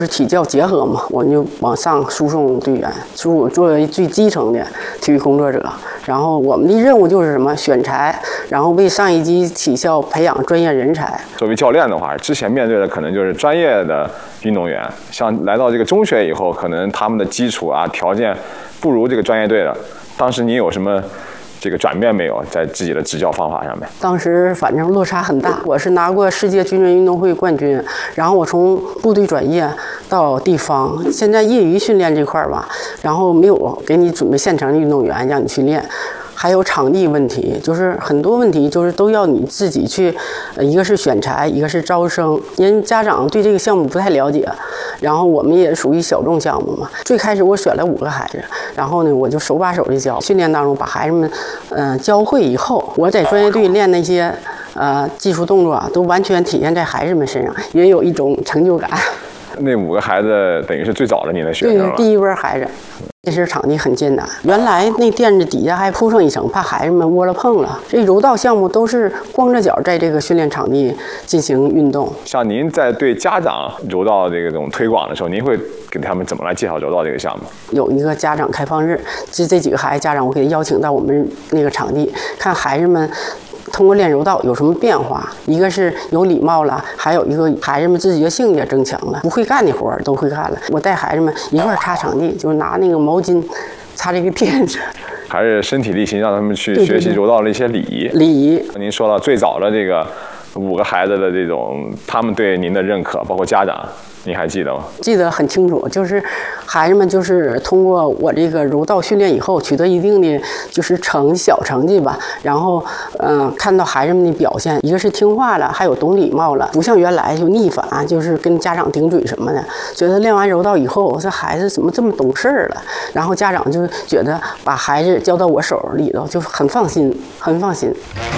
是体教结合嘛，我就往上输送队员，就是我作为最基层的体育工作者。然后我们的任务就是什么？选材，然后为上一级体校培养专业人才。 作为教练的话，之前面对的可能就是专业的运动员，像来到这个中学以后，可能他们的基础啊条件不如这个专业队的。当时你有什么这个转变没有，在自己的执教方法上面？ 当时反正落差很大，我是拿过世界军人运动会冠军，然后我从部队转业到地方，现在业余训练这块吧，然后没有给你准备现成的运动员让你去练。还有场地问题，就是很多问题就是都要你自己去，一个是选材，一个是招生，因为家长对这个项目不太了解，然后我们也属于小众项目嘛。最开始我选了5个孩子，然后呢我就手把手的教，训练当中把孩子们教会以后，我在专业队练那些技术动作啊，都完全体现在孩子们身上，也有一种成就感。 那5个孩子等于是最早的你的学生了。 对，第一波孩子。这是场地很艰难，原来那垫子底下还铺上一层，怕孩子们窝了碰了。这柔道项目都是光着脚在这个训练场地进行运动。 像您在对家长柔道这种推广的时候，您会给他们怎么来介绍柔道这个项目？ 有一个家长开放日，这几个孩子家长我给他邀请到我们那个场地，看孩子们通过练柔道有什么变化？一个是有礼貌了，还有一个孩子们自己的性也增强了，不会干的活儿都会干了。我带孩子们一块儿擦场地，就是拿那个毛巾擦这个垫子。 还是身体力行，让他们去学习柔道的一些礼仪。 礼仪。 您说到最早的这个5个孩子的这种，他们对您的认可，包括家长，您还记得吗？ 记得很清楚，就是孩子们就是通过我这个柔道训练以后，取得一定的就是小成绩吧。然后看到孩子们的表现，一个是听话了，还有懂礼貌了，不像原来就逆反，就是跟家长顶嘴什么的。觉得练完柔道以后，这孩子怎么这么懂事儿了？然后家长就觉得把孩子交到我手里头，就很放心，很放心。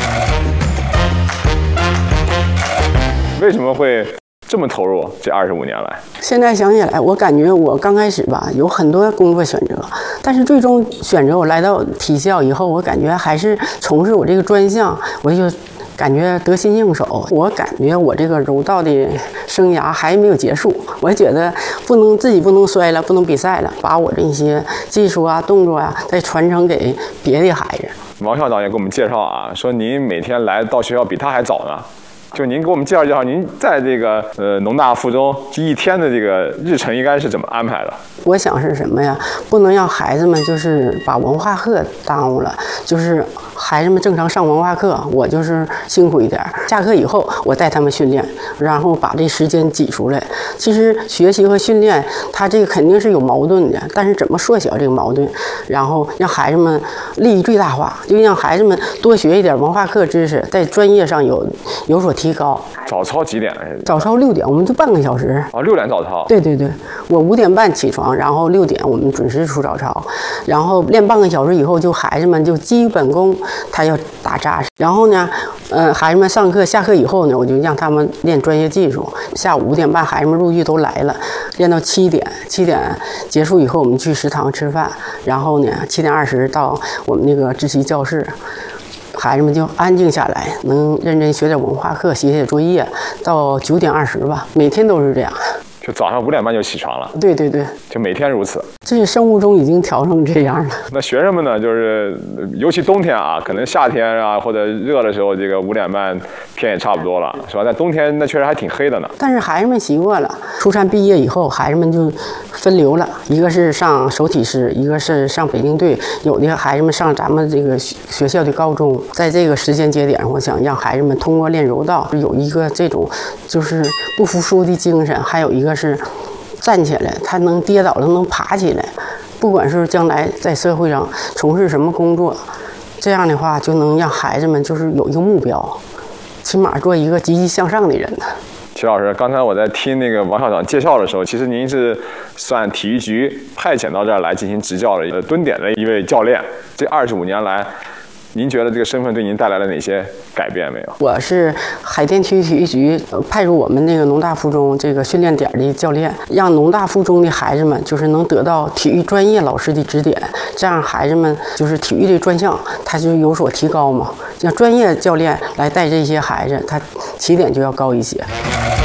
为什么会这么投入？这25年来， 现在想起来，我感觉我刚开始吧，有很多工作选择，但是最终选择我来到体校以后，我感觉还是从事我这个专项，我就感觉得心应手。我感觉我这个柔道的生涯还没有结束，我觉得自己不能衰了，不能比赛了，把我这些技术啊、动作啊，再传承给别的孩子。 王校长也给我们介绍啊，说您每天来到学校比他还早呢。就您给我们介绍介绍，您在这个农大附中这一天的这个日程应该是怎么安排的？ 我想是什么呀？不能让孩子们就是把文化课耽误了，就是孩子们正常上文化课，我就是辛苦一点。下课以后，我带他们训练，然后把这时间挤出来。其实学习和训练，它这个肯定是有矛盾的，但是怎么缩小这个矛盾，然后让孩子们利益最大化，就让孩子们多学一点文化课知识，在专业上有所提高。 早操几点？ 早操6点，我们就半个小时。 6点早操。 对对对，我5点半起床，然后6点我们准时出早操，然后练半个小时以后，就孩子们就基本功他要打扎实。然后呢，孩子们下课以后呢，我就让他们练专业技术。下午5点半，孩子们陆续都来了，练到7点，7点结束以后，我们去食堂吃饭，然后呢7点20到我们那个自习教室。孩子们就安静下来，能认真学点文化课，写写作业，到9点20吧，每天都是这样。 就早上5点半就起床了。 对对对， 就每天如此。 这是生物钟已经调成这样了。 那学生们呢，就是尤其冬天啊，可能夏天啊或者热的时候，这个5点半天也差不多了，是吧？在冬天那确实还挺黑的呢。 但是孩子们习惯了，初三毕业以后，孩子们就分流了，一个是上首体师，一个是上北京队，有的孩子们上咱们这个学校的高中。在这个时间节点，我想让孩子们通过练柔道，有一个这种就是不服输的精神，还有一个是站起来，他能跌倒了能爬起来，不管是将来在社会上从事什么工作，这样的话就能让孩子们就是有一个目标，起码做一个积极向上的人。 齐老师，刚才我在听那个王校长介绍的时候，其实您是算体育局派遣到这儿来进行执教的蹲点的一位教练。这25年来，您觉得这个身份对您带来了哪些改变没有？ 我是海淀区体育局派入我们那个农大附中这个训练点的教练，让农大附中的孩子们就是能得到体育专业老师的指点，这样孩子们就是体育的专项他就有所提高嘛。让专业教练来带这些孩子，他起点就要高一些。